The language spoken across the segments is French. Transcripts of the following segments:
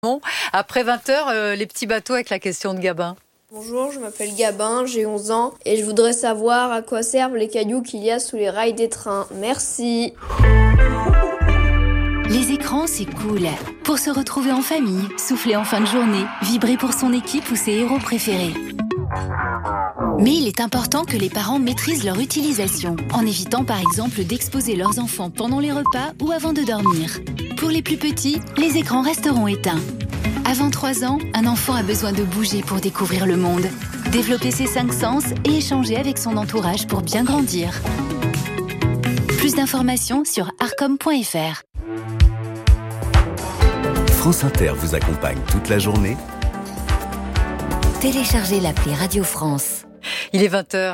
Bon, après 20h, les petits bateaux avec la question de Gabin. Bonjour, je m'appelle Gabin, j'ai 11 ans et je voudrais savoir à quoi servent les cailloux qu'il y a sous les rails des trains. Merci. Les écrans, c'est cool. Pour se retrouver en famille, souffler en fin de journée, vibrer pour son équipe ou ses héros préférés. Mais il est important que les parents maîtrisent leur utilisation, en évitant par exemple d'exposer leurs enfants pendant les repas ou avant de dormir. Pour les plus petits, les écrans resteront éteints. Avant 3 ans, un enfant a besoin de bouger pour découvrir le monde, développer ses 5 sens et échanger avec son entourage pour bien grandir. Plus d'informations sur arcom.fr. France Inter vous accompagne toute la journée. Téléchargez l'appli Radio France. Il est 20h.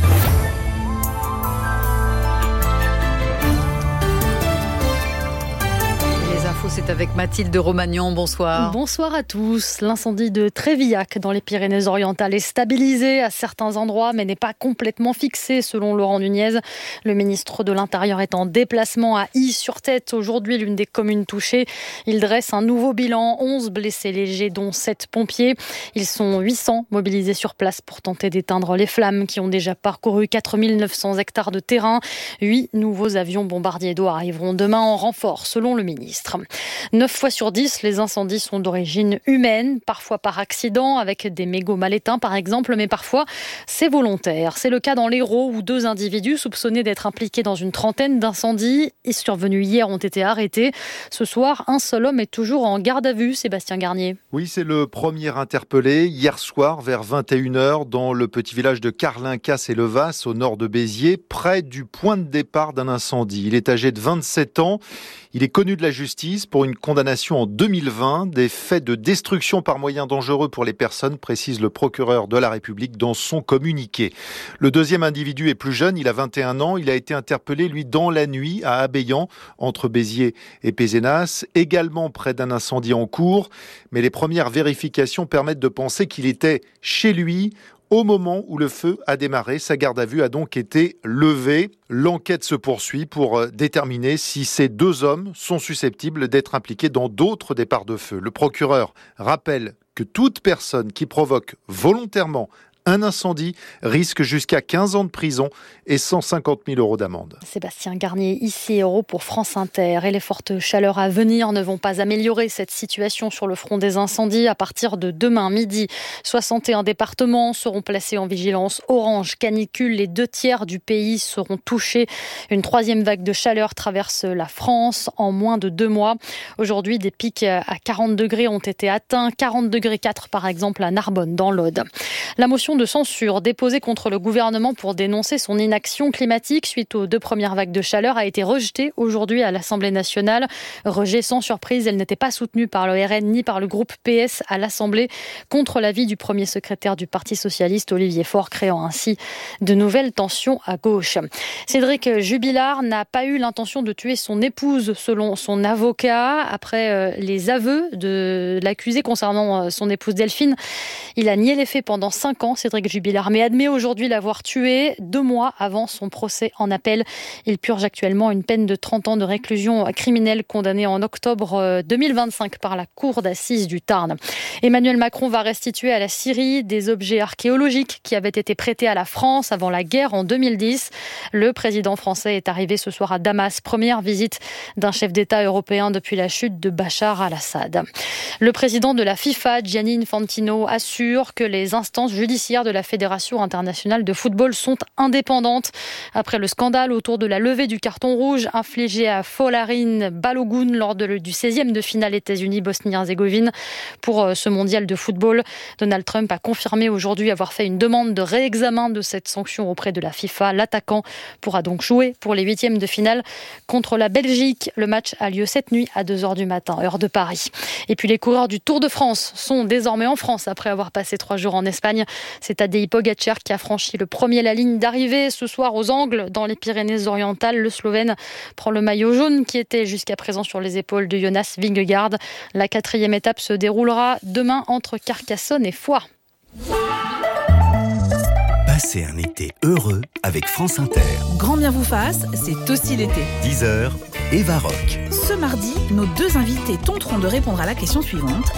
C'est avec Mathilde Romagnan. Bonsoir. Bonsoir à tous. L'incendie de Trévillac dans les Pyrénées-Orientales est stabilisé à certains endroits, mais n'est pas complètement fixé, selon Laurent Nunez. Le ministre de l'Intérieur est en déplacement à Ys-sur-Tête, aujourd'hui l'une des communes touchées. Il dresse un nouveau bilan, 11 blessés légers, dont 7 pompiers. Ils sont 800 mobilisés sur place pour tenter d'éteindre les flammes qui ont déjà parcouru 4900 hectares de terrain. 8 nouveaux avions bombardiers d'eau arriveront demain en renfort, selon le ministre. 9 fois sur 10, les incendies sont d'origine humaine, parfois par accident, avec des mégots mal éteints par exemple, mais parfois c'est volontaire. C'est le cas dans l'Hérault où 2 individus soupçonnés d'être impliqués dans une trentaine d'incendies survenus hier ont été arrêtés. Ce soir, un seul homme est toujours en garde à vue, Sébastien Garnier. Oui, c'est le premier interpellé hier soir vers 21h dans le petit village de Carlincas-et-Levas au nord de Béziers, près du point de départ d'un incendie. Il est âgé de 27 ans. Il est connu de la justice pour une condamnation en 2020 des faits de destruction par moyens dangereux pour les personnes, précise le procureur de la République dans son communiqué. Le deuxième individu est plus jeune, il a 21 ans. Il a été interpellé, lui, dans la nuit à Abéyan, entre Béziers et Pézenas, également près d'un incendie en cours. Mais les premières vérifications permettent de penser qu'il était chez lui au moment où le feu a démarré. Sa garde à vue a donc été levée. L'enquête se poursuit pour déterminer si ces 2 hommes sont susceptibles d'être impliqués dans d'autres départs de feu. Le procureur rappelle que toute personne qui provoque volontairement un incendie risque jusqu'à 15 ans de prison et 150 000 € d'amende. Sébastien Garnier, ici Hérault pour France Inter. Et les fortes chaleurs à venir ne vont pas améliorer cette situation sur le front des incendies. À partir de demain midi, 61 départements seront placés en vigilance orange canicule. Les 2 tiers du pays seront touchés. Une 3e vague de chaleur traverse la France en moins de 2 mois. Aujourd'hui, des pics à 40 degrés ont été atteints. 40 degrés 4 par exemple à Narbonne dans l'Aude. La motion de censure déposée contre le gouvernement pour dénoncer son inaction climatique suite aux 2 premières vagues de chaleur a été rejetée aujourd'hui à l'Assemblée nationale. Rejet sans surprise, elle n'était pas soutenue par le RN ni par le groupe PS à l'Assemblée, contre l'avis du premier secrétaire du Parti socialiste, Olivier Faure, créant ainsi de nouvelles tensions à gauche. Cédric Jubilard n'a pas eu l'intention de tuer son épouse, selon son avocat. Après les aveux de l'accusé concernant son épouse Delphine, il a nié les faits pendant 5 ans, Cédric Jubilard, mais admet aujourd'hui l'avoir tué 2 mois avant son procès en appel. Il purge actuellement une peine de 30 ans de réclusion criminelle condamné en octobre 2025 par la cour d'assises du Tarn. Emmanuel Macron va restituer à la Syrie des objets archéologiques qui avaient été prêtés à la France avant la guerre en 2010. Le président français est arrivé ce soir à Damas, première visite d'un chef d'État européen depuis la chute de Bachar al-Assad. Le président de la FIFA, Gianni Infantino, assure que les instances judiciaires de la Fédération internationale de football sont indépendantes. Après le scandale autour de la levée du carton rouge infligé à Folarin Balogun lors du 16e de finale États-Unis-Bosnie-Herzégovine pour ce mondial de football, Donald Trump a confirmé aujourd'hui avoir fait une demande de réexamen de cette sanction auprès de la FIFA. L'attaquant pourra donc jouer pour les 8e de finale contre la Belgique. Le match a lieu cette nuit à 2h du matin, heure de Paris. Et puis les coureurs du Tour de France sont désormais en France après avoir passé 3 jours en Espagne. C'est Tadej Pogačar qui a franchi le premier la ligne d'arrivée ce soir aux Angles dans les Pyrénées-Orientales. Le Slovène prend le maillot jaune qui était jusqu'à présent sur les épaules de Jonas Vingegaard. La 4e étape se déroulera demain entre Carcassonne et Foix. Passez un été heureux avec France Inter. Grand bien vous fasse, c'est aussi l'été. 10h, Eva Rock. Ce mardi, nos 2 invités tenteront de répondre à la question suivante.